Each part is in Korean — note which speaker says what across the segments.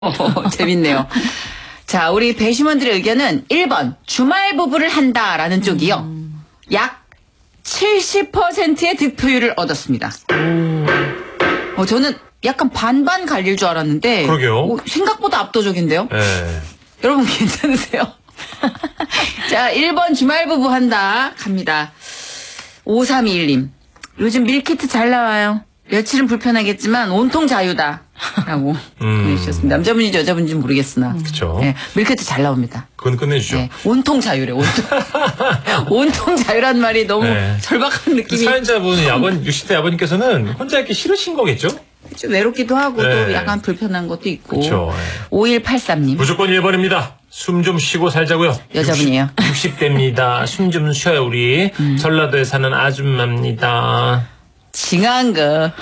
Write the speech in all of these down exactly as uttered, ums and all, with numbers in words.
Speaker 1: 어, 재밌네요. 자, 우리 배심원들의 의견은 일 번 주말 부부를 한다라는 쪽이요. 음. 약 칠십 퍼센트의 득표율을 얻었습니다. 어, 저는 약간 반반 갈릴 줄 알았는데
Speaker 2: 그러게요.
Speaker 1: 어, 생각보다 압도적인데요.
Speaker 2: 네.
Speaker 1: 여러분 괜찮으세요? 자, 일 번 주말 부부 한다 갑니다. 오삼이일 님. 요즘 밀키트 잘 나와요. 며칠은 불편하겠지만 온통 자유다. 라고
Speaker 2: 음.
Speaker 1: 보내주셨습니다. 남자분인지 여자분인지 모르겠으나.
Speaker 2: 그쵸.
Speaker 1: 네, 밀키트 잘 나옵니다.
Speaker 2: 그건 끝내주죠.
Speaker 1: 네, 온통 자유래, 온통. 온통 자유란 말이 너무
Speaker 2: 네.
Speaker 1: 절박한 느낌이.
Speaker 2: 사연자분, 아버님, 육십 대 아버님께서는 혼자 있기 싫으신 거겠죠?
Speaker 1: 좀 외롭기도 하고
Speaker 2: 네.
Speaker 1: 또 약간 불편한 것도 있고.
Speaker 2: 그쵸. 네.
Speaker 1: 오일팔삼 님.
Speaker 2: 무조건 일 번입니다. 숨 좀 쉬고 살자고요.
Speaker 1: 여자분이에요.
Speaker 2: 육십 대입니다. 숨 좀 쉬어요, 우리. 음. 전라도에 사는 아줌마입니다.
Speaker 1: 징한 거.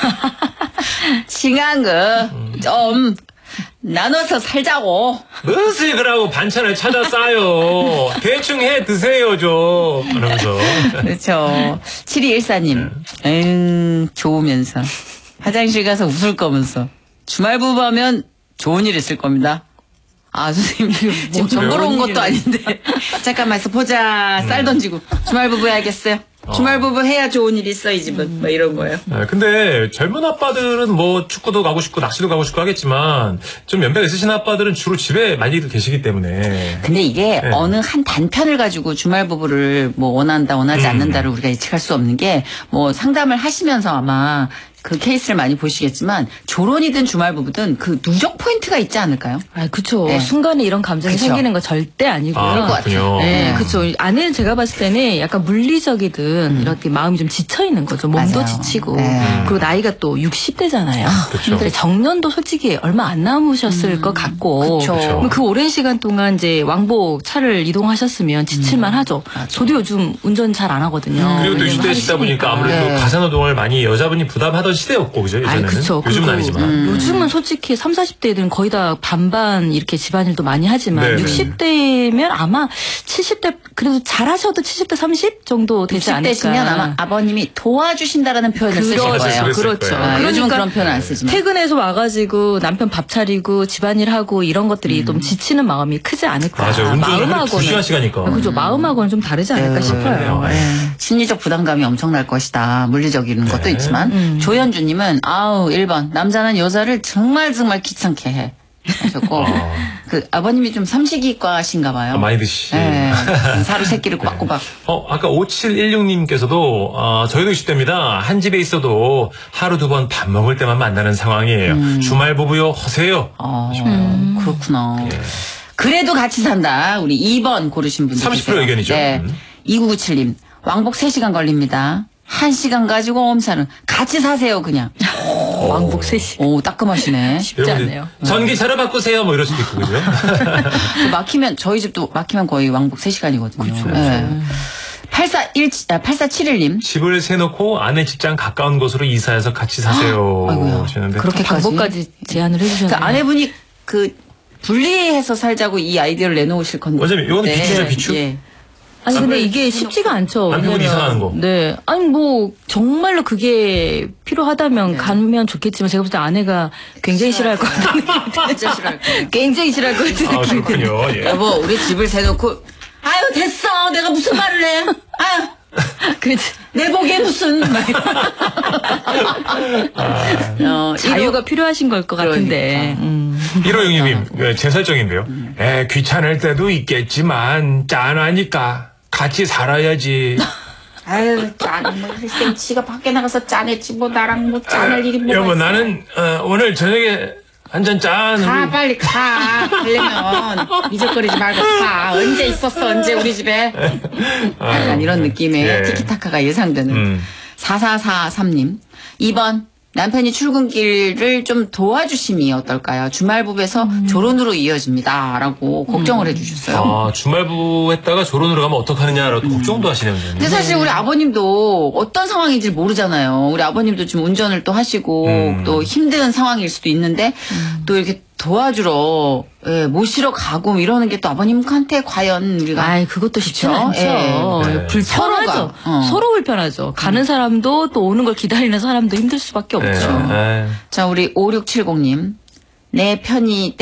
Speaker 1: 징한 거. 좀 나눠서 살자고.
Speaker 2: 무엇을 그러고 반찬을 찾아 싸요. 대충 해 드세요, 좀. 그러면서.
Speaker 1: 그렇죠. 칠이일사 님. 응, 좋으면서. 화장실 가서 웃을 거면서. 주말 부부하면 좋은 일 있을 겁니다. 아, 선생님, 지금 전 보러 온 것도 아닌데. 잠깐만 있어 보자. 쌀 던지고. 주말 부부 해야겠어요. 주말 부부 해야 좋은 일 있어, 이 집은. 뭐 이런 거예요.
Speaker 2: 네, 근데 젊은 아빠들은 뭐 축구도 가고 싶고 낚시도 가고 싶고 하겠지만 좀 연배가 있으신 아빠들은 주로 집에 많이들 계시기 때문에.
Speaker 1: 근데 이게
Speaker 2: 네.
Speaker 1: 어느 한 단편을 가지고 주말 부부를 뭐 원한다, 원하지
Speaker 2: 음.
Speaker 1: 않는다를 우리가 예측할 수 없는 게 뭐 상담을 하시면서 아마 그 케이스를 많이 보시겠지만 조론이든 주말 부부든 그 누적 포인트가 있지 않을까요?
Speaker 3: 아, 그쵸.
Speaker 1: 네.
Speaker 3: 순간에 이런 감정이
Speaker 1: 그쵸.
Speaker 3: 생기는 거 절대 아니고요.
Speaker 2: 아, 그렇군요.
Speaker 3: 네, 그쵸. 아내는 제가 봤을 때는 약간 물리적이든
Speaker 1: 음.
Speaker 3: 이렇게 마음이 좀 지쳐 있는 거죠. 몸도
Speaker 1: 맞아요.
Speaker 3: 지치고.
Speaker 1: 네.
Speaker 3: 그리고 나이가 또 육십 대잖아요.
Speaker 2: 그쵸.
Speaker 3: 근데 정년도 솔직히 얼마 안 남으셨을
Speaker 1: 음.
Speaker 3: 것 같고.
Speaker 1: 그쵸.
Speaker 3: 그럼 그 오랜 시간 동안 이제 왕복 차를 이동하셨으면 지칠만 하죠. 저도 요즘 운전 잘 안 하거든요.
Speaker 1: 음.
Speaker 2: 그리고 또
Speaker 3: 왜냐면
Speaker 2: 육십 대시다
Speaker 3: 하기
Speaker 2: 보니까
Speaker 3: 싫으니까.
Speaker 2: 아무래도
Speaker 1: 네.
Speaker 2: 가사노동을 많이 여자분이 부담하던 시대였고, 그죠? 예전에는.
Speaker 3: 아이, 그쵸.
Speaker 2: 요즘은
Speaker 3: 그리고
Speaker 2: 아니지만.
Speaker 1: 음.
Speaker 3: 요즘은 솔직히 삼, 사십 대들은 거의 다 반반 이렇게 집안일도 많이 하지만
Speaker 2: 네네.
Speaker 3: 육십 대면 아마 칠십 대 그래도 잘하셔도 칠십 대 삼십 정도 되지
Speaker 1: 육십
Speaker 3: 않을까.
Speaker 1: 대시면 아마 아버님이 도와주신다라는 표현을 쓰실
Speaker 3: 그렇죠.
Speaker 1: 거예요.
Speaker 2: 그랬을
Speaker 3: 그렇죠.
Speaker 2: 거예요.
Speaker 1: 아, 요즘은
Speaker 3: 그러니까
Speaker 1: 그런 표현 안 쓰지만.
Speaker 3: 퇴근해서 와가지고 남편 밥 차리고 집안일 하고 이런 것들이
Speaker 1: 음.
Speaker 3: 좀 지치는 마음이 크지 않을까.
Speaker 2: 맞아요. 운전을 하루에 두 시간씩 하니까.
Speaker 3: 그죠. 마음하고는 좀 다르지 않을까
Speaker 1: 네.
Speaker 3: 싶어요.
Speaker 2: 네.
Speaker 1: 심리적 부담감이 엄청날 것이다. 물리적인 것도
Speaker 2: 네.
Speaker 1: 있지만
Speaker 3: 음.
Speaker 1: 조현주님은 아우 일 번 남자는 여자를 정말 정말 귀찮게 해 하셨고
Speaker 2: 아.
Speaker 1: 그 아버님이 좀 삼식이과신가 봐요.
Speaker 2: 아, 많이 드시.
Speaker 1: 네. 사루 새끼를 꼬박꼬박.
Speaker 2: 어, 아까 오칠일육 님께서도, 어, 저희도 육십 대입니다. 한 집에 있어도 하루 두 번 밥 먹을 때만 만나는 상황이에요.
Speaker 1: 음.
Speaker 2: 주말 부부요, 허세요.
Speaker 1: 어,
Speaker 3: 음.
Speaker 1: 그렇구나.
Speaker 2: 예.
Speaker 1: 그래도 같이 산다. 우리 이 번 고르신 분들
Speaker 2: 삼십 퍼센트
Speaker 1: 계세요.
Speaker 2: 의견이죠.
Speaker 1: 네.
Speaker 2: 음.
Speaker 1: 이구구칠 님. 왕복 세 시간 걸립니다. 한 시간 가지고 엄사는 같이 사세요 그냥.
Speaker 3: 왕복 세 시.
Speaker 1: 오 따끔하시네.
Speaker 3: 쉽지
Speaker 2: 여러분들
Speaker 3: 않네요.
Speaker 2: 전기차로 바꾸세요. 뭐 이럴 수도 있고, 그죠?
Speaker 1: 그 막히면 저희 집도 막히면 거의 왕복 세 시간이거든요.
Speaker 3: 그렇죠.
Speaker 1: 네. 팔사일칠, 아, 팔사칠일 님.
Speaker 2: 집을 세놓고 아내 직장 가까운 곳으로 이사해서 같이 사세요.
Speaker 1: 아이고야.
Speaker 2: 하시는데.
Speaker 1: 그렇게까지.
Speaker 3: 방법까지 제안을
Speaker 1: 그
Speaker 3: 해주셨네요.
Speaker 1: 아내분이 그 분리해서 살자고 이 아이디어를 내놓으실 건데.
Speaker 2: 어차피 이거는 비추죠, 비추.
Speaker 1: 예.
Speaker 3: 아니 근데
Speaker 2: 남편이
Speaker 3: 이게 쉽지가 않죠.
Speaker 2: 남편분이
Speaker 3: 왜냐면-
Speaker 2: 이사가는 거.
Speaker 3: 네. 아니 뭐 정말로 그게 필요하다면
Speaker 1: 네.
Speaker 3: 가면 좋겠지만 제가 볼 때 아내가 굉장히 싫어할 것 같은 느낌이
Speaker 1: 진짜 싫어할 거예요.
Speaker 3: 굉장히 싫어할 것 같은
Speaker 2: 아,
Speaker 3: 느낌이 드네요.
Speaker 2: 그렇군요. 예.
Speaker 1: 여보, 우리 집을 세놓고, 아유, 됐어. 내가 무슨 말을 해. 아유,
Speaker 3: 그렇지.
Speaker 1: 내 보기에 무슨. 막 어,
Speaker 3: 자유가 필요하신 걸 것 같은데.
Speaker 1: 그러니까.
Speaker 3: 음.
Speaker 2: 일호영님, 님 제 설정인데요. 에, 귀찮을 때도 있겠지만, 짠하니까 같이 살아야지.
Speaker 1: 아유, 짠. 뭐, 글쎄, 지가 밖에 나가서 짠했지. 뭐, 나랑 뭐, 짠할 일이 뭐가
Speaker 2: 여보,
Speaker 1: 있어.
Speaker 2: 나는, 어, 오늘 저녁에 한 잔 짠.
Speaker 1: 가,
Speaker 2: 우리-
Speaker 1: 빨리 가. 가려면. 미적거리지 말고 가. 언제 있었어, 언제 우리 집에. 약간 이런 느낌의
Speaker 2: 예.
Speaker 1: 티키타카가 예상되는.
Speaker 2: 음.
Speaker 1: 사사사삼 님. 이 번. 남편이 출근길을 좀 도와주심이 어떨까요? 주말 부부에서 조론으로 이어집니다. 라고 걱정을 해주셨어요.
Speaker 2: 아, 주말부 했다가 조론으로 가면 어떡하느냐라고 걱정도 하시네요.
Speaker 1: 음. 근데 사실 우리 아버님도 어떤 상황인지 모르잖아요. 우리 아버님도 지금 운전을 또 하시고
Speaker 2: 음.
Speaker 1: 또 힘든 상황일 수도 있는데 또 이렇게 도와주러 예, 모시러 가고 이러는 게 또 아버님한테 과연 우리가
Speaker 3: 아이, 그것도 쉽지
Speaker 1: 그쵸?
Speaker 3: 않죠.
Speaker 1: 예.
Speaker 2: 네.
Speaker 3: 불편하죠.
Speaker 1: 서로가, 어.
Speaker 3: 서로 불편하죠. 가는 사람도 또 오는 걸 기다리는 사람도 힘들 수밖에
Speaker 2: 네.
Speaker 3: 없죠.
Speaker 2: 네.
Speaker 1: 자 우리 오육칠공 님 내 편이